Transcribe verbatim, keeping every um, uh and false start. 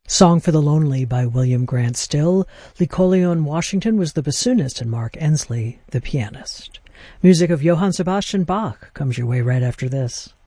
Song for the Lonely by William Grant Still. Lee Collion Washington was the bassoonist and Mark Ensley the pianist. Music of Johann Sebastian Bach comes your way right after this.